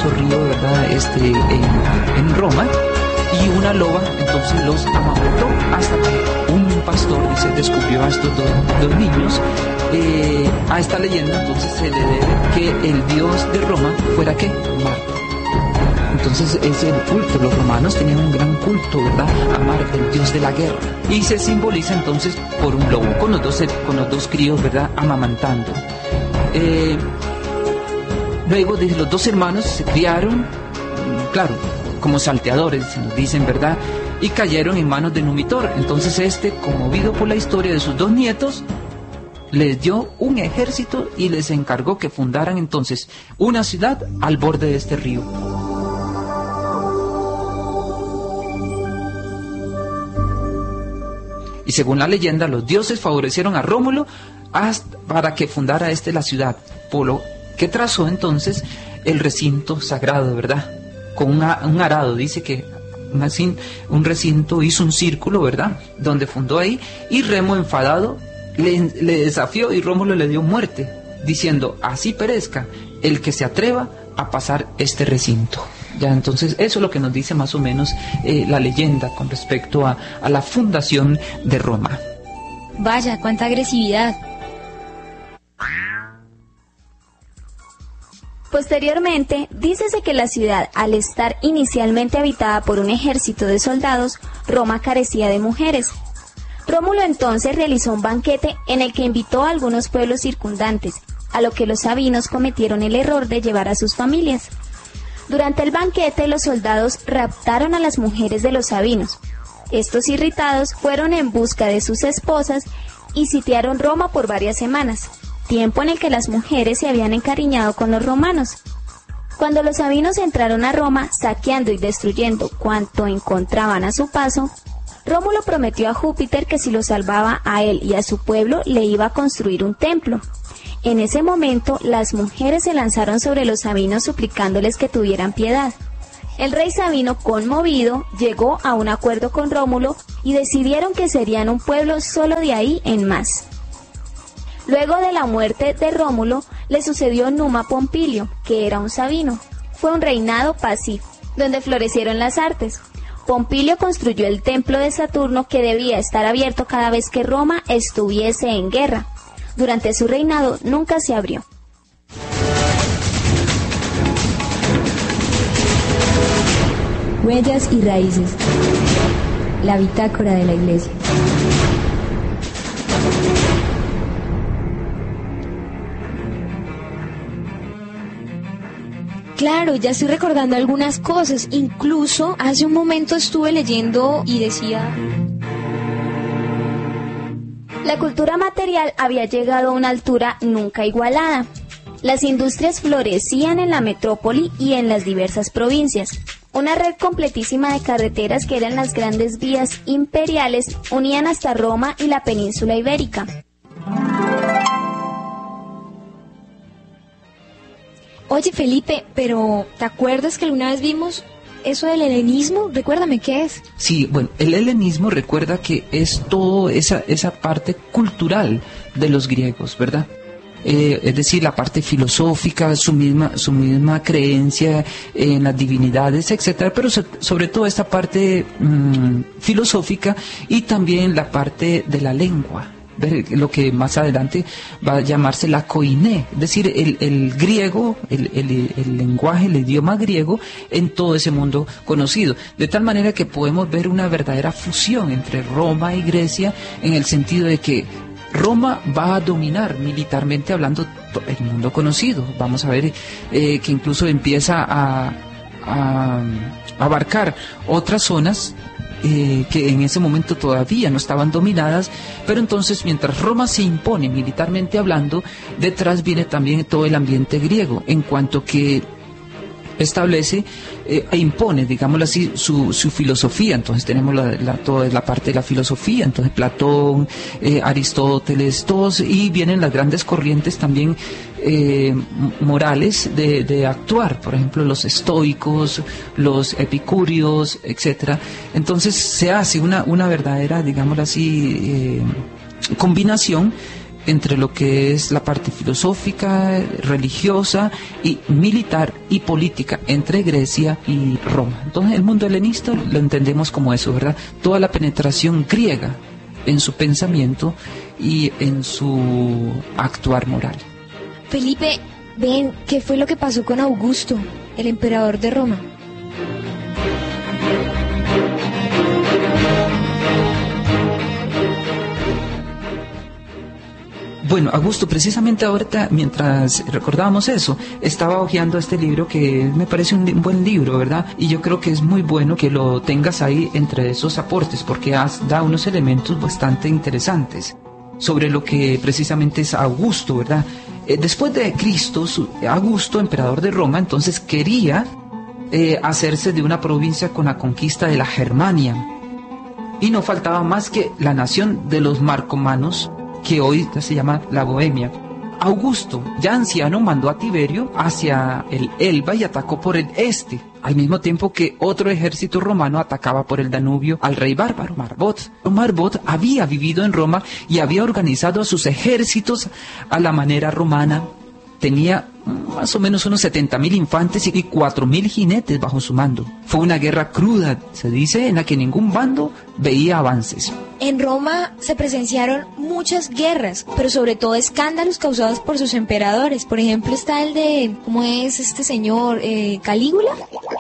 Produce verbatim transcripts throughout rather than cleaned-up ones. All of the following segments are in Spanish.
famoso río, ¿verdad?, este, en, en Roma, y una loba entonces los amamantó hasta que un pastor, dice, descubrió a estos dos, dos niños. Eh, a esta leyenda entonces se le debe que el dios de Roma fuera ¿qué? Marte. Entonces es el culto, los romanos tenían un gran culto, ¿verdad?, a Marte, el dios de la guerra, y se simboliza entonces por un lobo con los dos, con los dos críos, ¿verdad?, amamantando. Eh, luego de los dos hermanos se criaron, claro, como salteadores, se nos dicen, ¿verdad?, y cayeron en manos de Numitor. Entonces este, conmovido por la historia de sus dos nietos, les dio un ejército y les encargó que fundaran entonces una ciudad al borde de este río. Y según la leyenda, los dioses favorecieron a Rómulo hasta para que fundara este la ciudad, por lo que trazó entonces el recinto sagrado, ¿verdad?, con una, un arado. Dice que un, un recinto hizo un círculo, ¿verdad?, donde fundó ahí, y Remo, enfadado, le, le desafió, y Rómulo le dio muerte, diciendo: así perezca el que se atreva a pasar este recinto. Ya, entonces eso es lo que nos dice más o menos eh, la leyenda con respecto a, a la fundación de Roma. Vaya, cuánta agresividad. Posteriormente, dícese que la ciudad, al estar inicialmente habitada por un ejército de soldados, Roma carecía de mujeres. Rómulo entonces realizó un banquete en el que invitó a algunos pueblos circundantes, a lo que los sabinos cometieron el error de llevar a sus familias. Durante el banquete, los soldados raptaron a las mujeres de los sabinos. Estos irritados fueron en busca de sus esposas y sitiaron Roma por varias semanas, tiempo en el que las mujeres se habían encariñado con los romanos. Cuando los sabinos entraron a Roma, saqueando y destruyendo cuanto encontraban a su paso, Rómulo prometió a Júpiter que si lo salvaba a él y a su pueblo, le iba a construir un templo. En ese momento, las mujeres se lanzaron sobre los sabinos suplicándoles que tuvieran piedad. El rey sabino, conmovido, llegó a un acuerdo con Rómulo y decidieron que serían un pueblo solo de ahí en más. Luego de la muerte de Rómulo, le sucedió Numa Pompilio, que era un sabino. Fue un reinado pacífico, donde florecieron las artes. Pompilio construyó el templo de Saturno, que debía estar abierto cada vez que Roma estuviese en guerra. Durante su reinado nunca se abrió. Huellas y raíces. La bitácora de la Iglesia. Claro, ya estoy recordando algunas cosas. Incluso hace un momento estuve leyendo y decía: la cultura material había llegado a una altura nunca igualada. Las industrias florecían en la metrópoli y en las diversas provincias. Una red completísima de carreteras, que eran las grandes vías imperiales, unían hasta Roma y la península ibérica. Oye, Felipe, pero ¿te acuerdas que alguna vez vimos eso del helenismo? Recuérdame qué es. Sí, bueno, el helenismo, recuerda que es toda esa, esa parte cultural de los griegos, ¿verdad? Eh, es decir, la parte filosófica, su misma, su misma creencia en las divinidades, etcétera, pero so, sobre todo esta parte mmm, filosófica, y también la parte de la lengua, lo que más adelante va a llamarse la koiné, es decir, el, el griego, el, el, el lenguaje, el idioma griego en todo ese mundo conocido, de tal manera que podemos ver una verdadera fusión entre Roma y Grecia, en el sentido de que Roma va a dominar militarmente hablando el mundo conocido. Vamos a ver eh, que incluso empieza a, a abarcar otras zonas Eh, que en ese momento todavía no estaban dominadas, pero entonces mientras Roma se impone militarmente hablando, detrás viene también todo el ambiente griego, en cuanto que establece eh, e impone, digámoslo así, su, su filosofía. Entonces tenemos la, la, toda la parte de la filosofía, entonces Platón, eh, Aristóteles, todos, y vienen las grandes corrientes también eh, morales de, de actuar, por ejemplo los estoicos, los epicúreos, etcétera. Entonces se hace una, una verdadera, digámoslo así, eh, combinación entre lo que es la parte filosófica, religiosa y militar y política entre Grecia y Roma. Entonces el mundo helenista lo entendemos como eso, ¿verdad? Toda la penetración griega en su pensamiento y en su actuar moral. Felipe, ven, ¿qué fue lo que pasó con Augusto, el emperador de Roma? Bueno, Augusto, precisamente ahorita, mientras recordábamos eso, estaba hojeando este libro que me parece un, un buen libro, ¿verdad? Y yo creo que es muy bueno que lo tengas ahí entre esos aportes, porque has, da unos elementos bastante interesantes sobre lo que precisamente es Augusto, ¿verdad? Eh, después de Cristo, su, Augusto, emperador de Roma, entonces quería eh, hacerse de una provincia con la conquista de la Germania. Y no faltaba más que la nación de los marcomanos, que hoy se llama la Bohemia. Augusto, ya anciano, mandó a Tiberio hacia el Elba y atacó por el este, al mismo tiempo que otro ejército romano atacaba por el Danubio al rey bárbaro, Marbot. Marbot había vivido en Roma y había organizado a sus ejércitos a la manera romana. Tenía más o menos unos setenta mil infantes y cuatro mil jinetes bajo su mando. Fue una guerra cruda, se dice, en la que ningún bando veía avances. En Roma se presenciaron muchas guerras, pero sobre todo escándalos causados por sus emperadores. Por ejemplo, está el de, ¿cómo es este señor? Eh, ¿Calígula?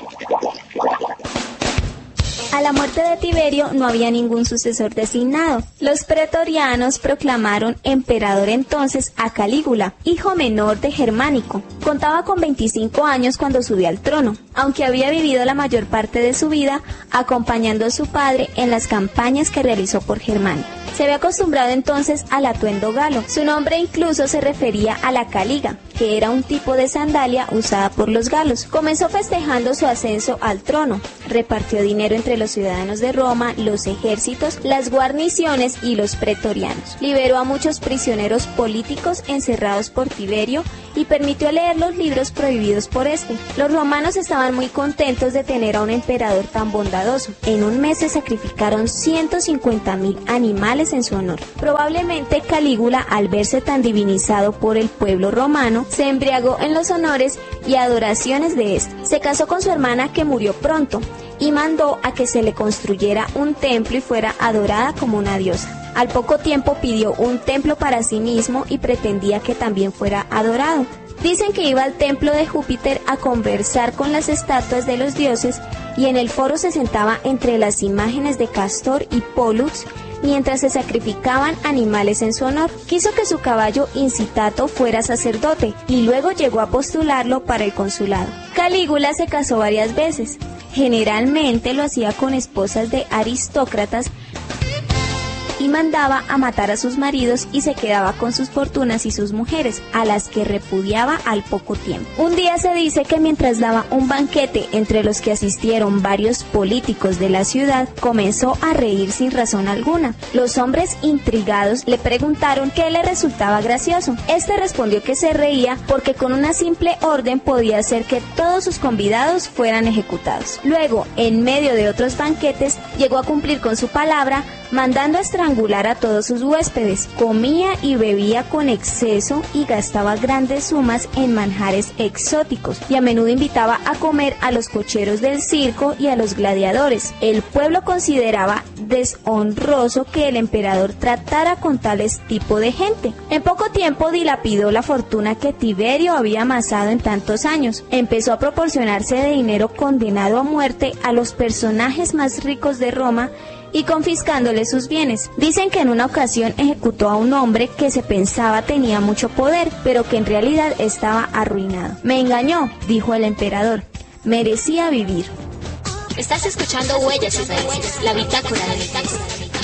A la muerte de Tiberio no había ningún sucesor designado. Los pretorianos proclamaron emperador entonces a Calígula, hijo menor de Germánico. Contaba con veinticinco años cuando subió al trono, aunque había vivido la mayor parte de su vida acompañando a su padre en las campañas que realizó por Germania. Se había acostumbrado entonces al atuendo galo. Su nombre incluso se refería a la caliga, que era un tipo de sandalia usada por los galos. Comenzó festejando su ascenso al trono. Repartió dinero entre los ciudadanos de Roma, los ejércitos, las guarniciones y los pretorianos. Liberó a muchos prisioneros políticos encerrados por Tiberio y permitió leer los libros prohibidos por este. Los romanos estaban muy contentos de tener a un emperador tan bondadoso. En un mes se sacrificaron ciento cincuenta mil animales en su honor. Probablemente Calígula, al verse tan divinizado por el pueblo romano, se embriagó en los honores y adoraciones de este. Se casó con su hermana, que murió pronto, y mandó a que se le construyera un templo y fuera adorada como una diosa. Al poco tiempo pidió un templo para sí mismo y pretendía que también fuera adorado. Dicen que iba al templo de Júpiter a conversar con las estatuas de los dioses y en el foro se sentaba entre las imágenes de Castor y Pólux mientras se sacrificaban animales en su honor. Quiso que su caballo Incitato fuera sacerdote y luego llegó a postularlo para el consulado. Calígula se casó varias veces. Generalmente lo hacía con esposas de aristócratas y mandaba a matar a sus maridos y se quedaba con sus fortunas y sus mujeres, a las que repudiaba al poco tiempo. Un día se dice que mientras daba un banquete entre los que asistieron varios políticos de la ciudad, comenzó a reír sin razón alguna. Los hombres intrigados le preguntaron qué le resultaba gracioso. Este respondió que se reía porque con una simple orden podía hacer que todos sus convidados fueran ejecutados. Luego, en medio de otros banquetes, llegó a cumplir con su palabra, mandando a estrangular a todos sus huéspedes. Comía y bebía con exceso y gastaba grandes sumas en manjares exóticos, y a menudo invitaba a comer a los cocheros del circo y a los gladiadores. El pueblo consideraba deshonroso que el emperador tratara con tales tipo de gente. En poco tiempo dilapidó la fortuna que Tiberio había amasado en tantos años. Empezó a proporcionarse de dinero condenado a muerte a los personajes más ricos de Roma y confiscándole sus bienes. Dicen que en una ocasión ejecutó a un hombre que se pensaba tenía mucho poder, pero que en realidad estaba arruinado. Me engañó, dijo el emperador. Merecía vivir. Estás escuchando Huellas y Raíces, la bitácora de Raíces.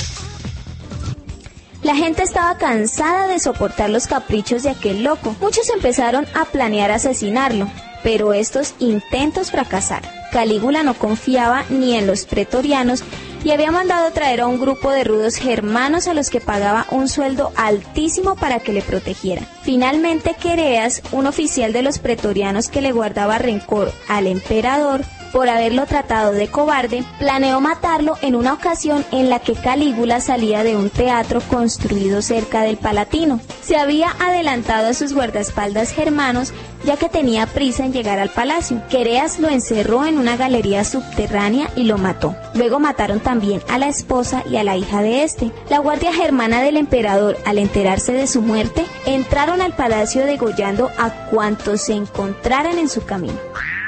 La gente estaba cansada de soportar los caprichos de aquel loco. Muchos empezaron a planear asesinarlo, pero estos intentos fracasaron. Calígula no confiaba ni en los pretorianos y había mandado traer a un grupo de rudos germanos a los que pagaba un sueldo altísimo para que le protegieran. Finalmente, Quereas, un oficial de los pretorianos que le guardaba rencor al emperador, por haberlo tratado de cobarde, planeó matarlo en una ocasión en la que Calígula salía de un teatro construido cerca del Palatino. Se había adelantado a sus guardaespaldas germanos, ya que tenía prisa en llegar al palacio. Quereas lo encerró en una galería subterránea y lo mató. Luego mataron también a la esposa y a la hija de este. La guardia germana del emperador, al enterarse de su muerte, entraron al palacio degollando a cuantos se encontraran en su camino.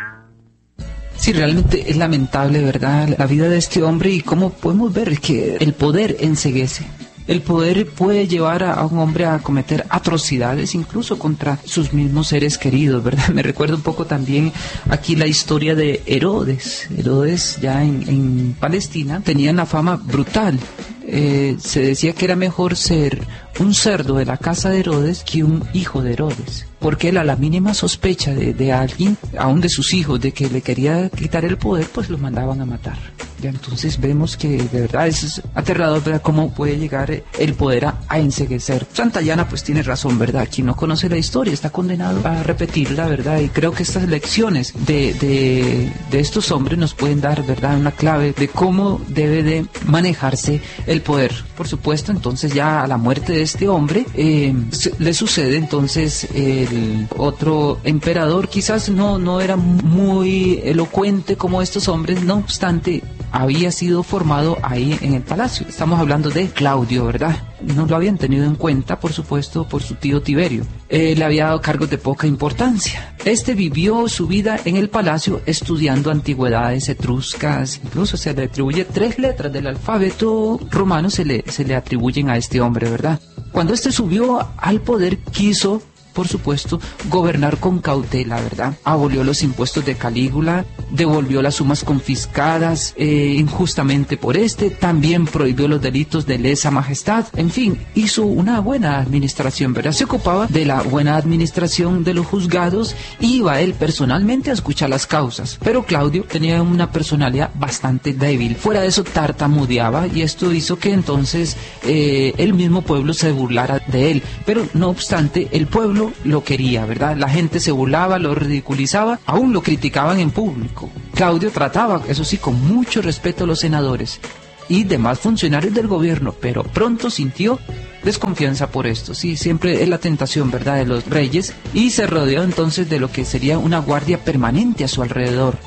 Sí, realmente es lamentable, ¿verdad?, la vida de este hombre, y cómo podemos ver que el poder enceguece. El poder puede llevar a, a un hombre a cometer atrocidades, incluso contra sus mismos seres queridos, ¿verdad? Me recuerda un poco también aquí la historia de Herodes. Herodes, ya en, en Palestina, tenía una fama brutal. Eh, se decía que era mejor ser un cerdo de la casa de Herodes que un hijo de Herodes, porque él, a la mínima sospecha de, de alguien, aún de sus hijos, de que le quería quitar el poder, pues los mandaban a matar. Ya, entonces vemos que de verdad es aterrador, ¿verdad?, cómo puede llegar el poder a, a enceguecer. Santayana pues tiene razón, ¿verdad? Quien no conoce la historia está condenado a repetirla, ¿verdad? Y creo que estas lecciones de, de, de estos hombres nos pueden dar, ¿verdad?, una clave de cómo debe de manejarse el poder. Por supuesto, entonces ya a la muerte de este hombre eh, se, le sucede entonces el otro emperador. Quizás no, no era muy elocuente como estos hombres, no obstante había sido formado ahí en el palacio. Estamos hablando de Claudio, ¿verdad? No lo habían tenido en cuenta, por supuesto, por su tío Tiberio. Eh, le había dado cargos de poca importancia. Este vivió su vida en el palacio estudiando antigüedades etruscas. Incluso se le atribuye tres letras del alfabeto romano, se le, se le atribuyen a este hombre, ¿verdad? Cuando este subió al poder, quiso, por supuesto, gobernar con cautela, ¿verdad? Abolió los impuestos de Calígula, devolvió las sumas confiscadas eh, injustamente por este, también prohibió los delitos de lesa majestad, en fin, hizo una buena administración, ¿verdad? Se ocupaba de la buena administración de los juzgados, iba él personalmente a escuchar las causas, pero Claudio tenía una personalidad bastante débil, fuera de eso tartamudeaba, y esto hizo que entonces eh, el mismo pueblo se burlara de él, pero no obstante, el pueblo lo quería, ¿verdad? La gente se burlaba, lo ridiculizaba, aún lo criticaban en público. Claudio trataba, eso sí, con mucho respeto a los senadores y demás funcionarios del gobierno, pero pronto sintió desconfianza por esto. Sí, siempre es la tentación, ¿verdad?, de los reyes, y se rodeó entonces de lo que sería una guardia permanente a su alrededor.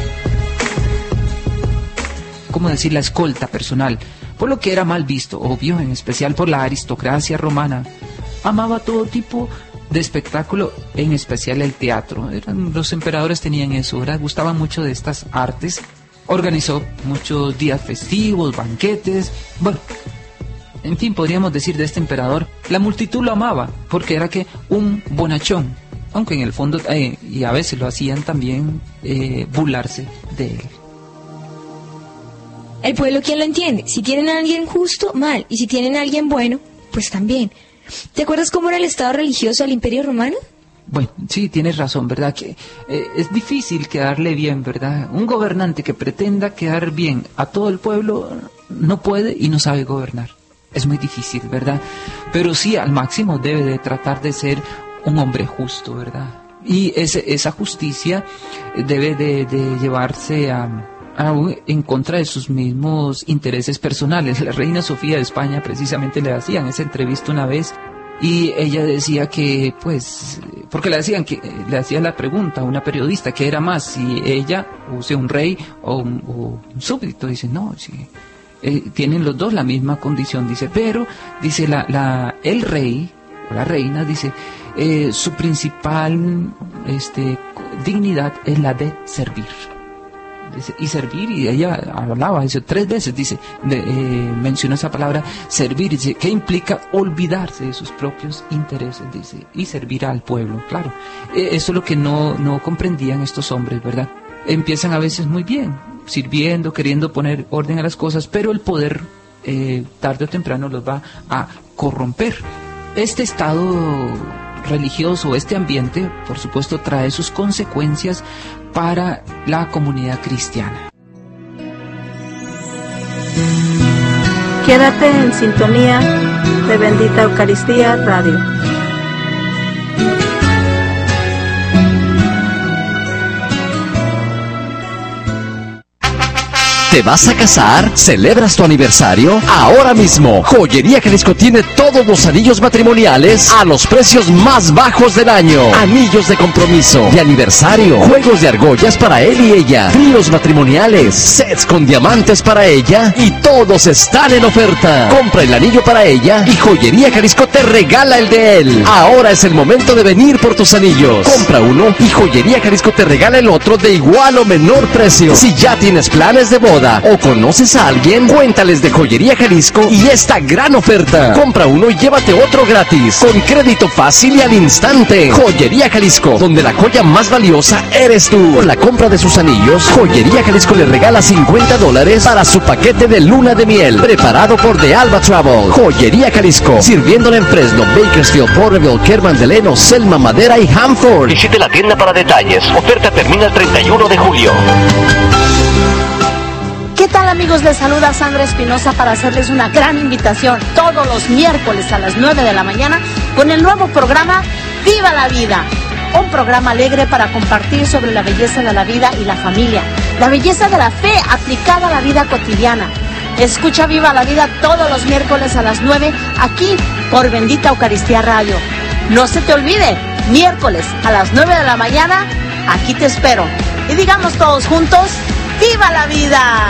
¿Cómo decir? La escolta personal, por lo que era mal visto, obvio, en especial por la aristocracia romana. Amaba todo tipo de espectáculo, en especial el teatro. Eran, los emperadores tenían eso, ¿verdad? Gustaban mucho de estas artes. Organizó muchos días festivos, banquetes. Bueno, en fin, podríamos decir de este emperador, la multitud lo amaba, porque era que un bonachón, aunque en el fondo, eh, y a veces lo hacían también, eh, burlarse de él. El pueblo, ¿quién lo entiende? Si tienen a alguien justo, mal, y si tienen a alguien bueno, pues también. ¿Te acuerdas cómo era el estado religioso del Imperio Romano? Bueno, sí, tienes razón, ¿verdad? Que eh, es difícil quedarle bien, ¿verdad? Un gobernante que pretenda quedar bien a todo el pueblo no puede y no sabe gobernar. Es muy difícil, ¿verdad? Pero sí, al máximo debe de tratar de ser un hombre justo, ¿verdad? Y ese, esa justicia debe de, de llevarse a... en contra de sus mismos intereses personales. La reina Sofía de España precisamente le hacían esa entrevista una vez y ella decía que, pues, porque le hacían que le hacía la pregunta a una periodista que era más, si ella, o sea, un rey o un, o un súbdito. Dice, no, sí, eh, tienen los dos la misma condición, dice, pero, dice, la, la, el rey, o la reina, dice, eh, su principal este, dignidad es la de servir. Y servir, y ella hablaba eso tres veces, dice, de, eh, mencionó esa palabra servir, dice, que implica olvidarse de sus propios intereses, dice, y servir al pueblo, claro. Eh, eso es lo que no, no comprendían estos hombres, ¿verdad? Empiezan a veces muy bien, sirviendo, queriendo poner orden a las cosas, pero el poder, eh, tarde o temprano los va a corromper. Este estado religioso, este ambiente, por supuesto, trae sus consecuencias para la comunidad cristiana. Quédate en sintonía de Bendita Eucaristía Radio. ¿Te vas a casar? ¿Celebras tu aniversario? Ahora mismo, Joyería Jalisco tiene todos los anillos matrimoniales a los precios más bajos del año. Anillos de compromiso, de aniversario, juegos de argollas para él y ella, tríos matrimoniales, sets con diamantes para ella y todos están en oferta. Compra el anillo para ella y Joyería Jalisco te regala el de él. Ahora es el momento de venir por tus anillos. Compra uno y Joyería Jalisco te regala el otro de igual o menor precio. Si ya tienes planes de boda o conoces a alguien, cuéntales de Joyería Jalisco y esta gran oferta. Compra uno y llévate otro gratis, con crédito fácil y al instante. Joyería Jalisco, donde la joya más valiosa eres tú. Por la compra de sus anillos, Joyería Jalisco le regala cincuenta dólares para su paquete de luna de miel, preparado por The Alba Travel. Joyería Jalisco, sirviéndola en Fresno, Bakersfield, Porterville, Kerman Deleno, Selma, Madera y Hanford. Visite la tienda para detalles. Oferta termina el treinta y uno de julio. ¿Qué tal, amigos? Les saluda Sandra Espinosa para hacerles una gran invitación todos los miércoles a las nueve de la mañana con el nuevo programa Viva la Vida. Un programa alegre para compartir sobre la belleza de la vida y la familia, la belleza de la fe aplicada a la vida cotidiana. Escucha Viva la Vida todos los miércoles a las nueve aquí por Bendita Eucaristía Radio. No se te olvide, miércoles a las nueve de la mañana, aquí te espero. Y digamos todos juntos, ¡Viva la Vida!